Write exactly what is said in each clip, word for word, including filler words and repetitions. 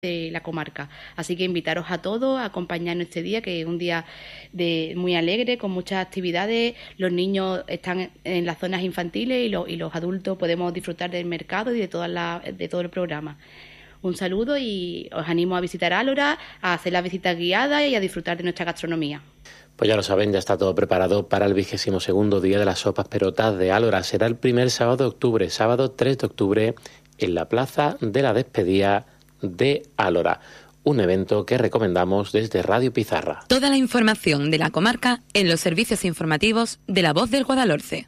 de la comarca. Así que invitaros a todos a acompañarnos este día, que es un día de muy alegre, con muchas actividades. Los niños están en las zonas infantiles y, lo, y los adultos podemos disfrutar del mercado y de, toda la, de todo el programa. Un saludo y os animo a visitar Álora, a hacer las visitas guiadas y a disfrutar de nuestra gastronomía. Pues ya lo saben, ya está todo preparado para el vigésimo segundo día de las sopas perotas de Álora. Será el primer sábado de octubre, sábado tres de octubre, en la Plaza de la Despedida de Álora. Un evento que recomendamos desde Radio Pizarra. Toda la información de la comarca en los servicios informativos de La Voz del Guadalhorce.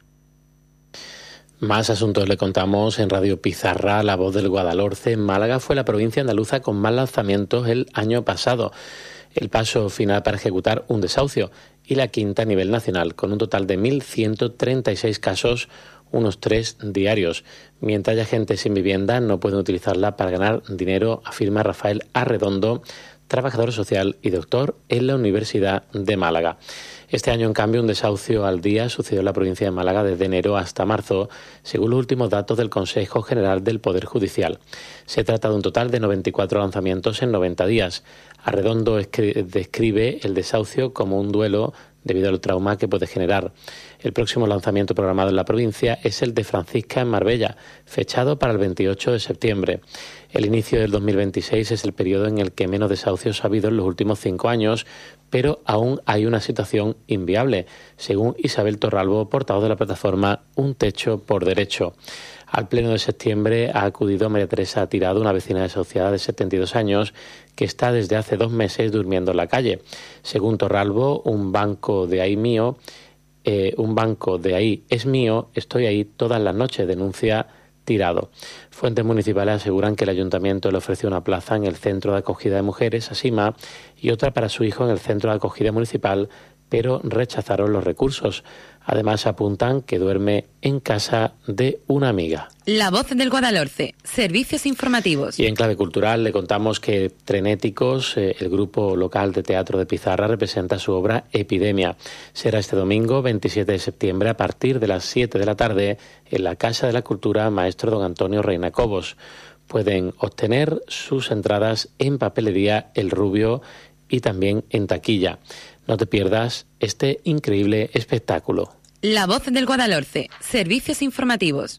Más asuntos le contamos en Radio Pizarra. La Voz del Guadalhorce. Málaga fue la provincia andaluza con más lanzamientos el año pasado. El paso final para ejecutar un desahucio y la quinta a nivel nacional, con un total de mil ciento treinta y seis casos, unos tres diarios. Mientras haya gente sin vivienda, no pueden utilizarla para ganar dinero, afirma Rafael Arredondo, trabajador social y doctor en la Universidad de Málaga. Este año, en cambio, un desahucio al día sucedió en la provincia de Málaga desde enero hasta marzo, según los últimos datos del Consejo General del Poder Judicial. Se trata de un total de noventa y cuatro lanzamientos en noventa días. Arredondo describe el desahucio como un duelo debido al trauma que puede generar. El próximo lanzamiento programado en la provincia es el de Francisca en Marbella, fechado para el veintiocho de septiembre. El inicio del dos mil veintiséis es el periodo en el que menos desahucios ha habido en los últimos cinco años, pero aún hay una situación inviable, según Isabel Torralbo, portavoz de la plataforma Un Techo por Derecho. Al pleno de septiembre ha acudido María Teresa Tirado, una vecina desahuciada de setenta y dos años, que está desde hace dos meses durmiendo en la calle. Según Torralbo, un banco de ahí mío, eh, un banco de ahí es mío, estoy ahí todas las noches, denuncia Tirado. Fuentes municipales aseguran que el ayuntamiento le ofreció una plaza en el Centro de Acogida de Mujeres, ASIMA, y otra para su hijo en el Centro de Acogida Municipal, pero rechazaron los recursos. Además, apuntan que duerme en casa de una amiga. La Voz del Guadalhorce, servicios informativos. Y en clave cultural le contamos que Trenéticos, eh, el grupo local de teatro de Pizarra, representa su obra Epidemia. Será este domingo veintisiete de septiembre a partir de las siete de la tarde en la Casa de la Cultura Maestro Don Antonio Reina Cobos. Pueden obtener sus entradas en papelería El Rubio y también en taquilla. No te pierdas este increíble espectáculo. La Voz del Guadalhorce, servicios informativos.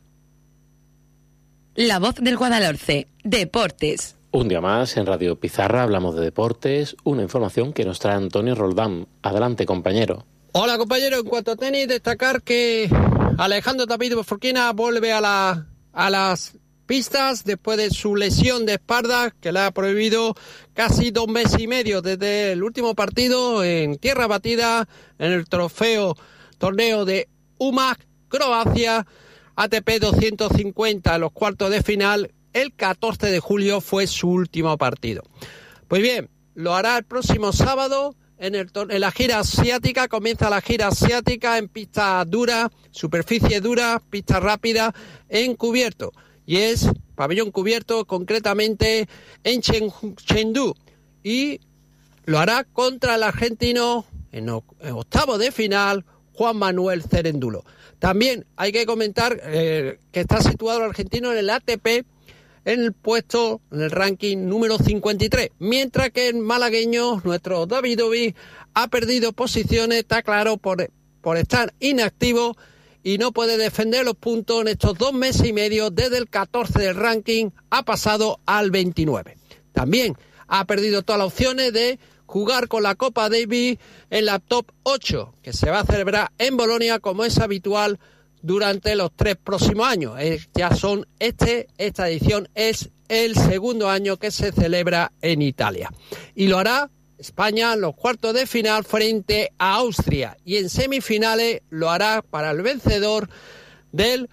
La Voz del Guadalhorce, deportes. Un día más en Radio Pizarra hablamos de deportes, una información que nos trae Antonio Roldán. Adelante, compañero. Hola, compañero. En cuanto a tenis, destacar que Alejandro Tapito Forquina vuelve a, la, a las pistas después de su lesión de espalda que le ha prohibido casi dos meses y medio desde el último partido en tierra batida en el trofeo torneo de Umag, Croacia, A T P doscientos cincuenta en los cuartos de final. El catorce de julio fue su último partido. Pues bien, lo hará el próximo sábado en, el, en la gira asiática. Comienza la gira asiática en pista dura, superficie dura, pista rápida, en cubierto. Y es pabellón cubierto, concretamente en Chengdu. Y lo hará contra el argentino en octavo de final, Juan Manuel Cerendulo. También hay que comentar eh, que está situado el argentino en el A T P, en el puesto, en el ranking número cincuenta y tres. Mientras que el malagueño, nuestro Davidovic, ha perdido posiciones, está claro, por, por estar inactivo, y no puede defender los puntos en estos dos meses y medio. Desde el catorce del ranking ha pasado al veintinueve. También ha perdido todas las opciones de jugar con la Copa Davis en la top ocho, que se va a celebrar en Bolonia como es habitual durante los tres próximos años. Eh, ya son este, esta edición es el segundo año que se celebra en Italia. Y lo hará España en los cuartos de final frente a Austria, y en semifinales lo hará para el vencedor del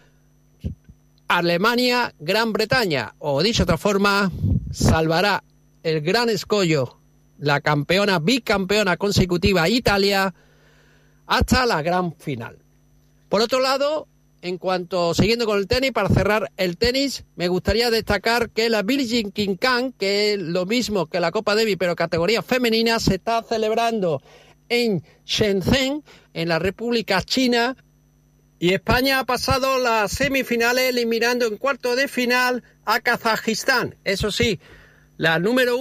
Alemania-Gran Bretaña, o dicho de otra forma, salvará el gran escollo, la campeona, bicampeona consecutiva Italia, hasta la gran final. Por otro lado, en cuanto, siguiendo con el tenis, para cerrar el tenis, me gustaría destacar que la Billie King Kang, que es lo mismo que la Copa Davis, pero categoría femenina, se está celebrando en Shenzhen, en la República China, y España ha pasado las semifinales eliminando en cuarto de final a Kazajistán. Eso sí, la número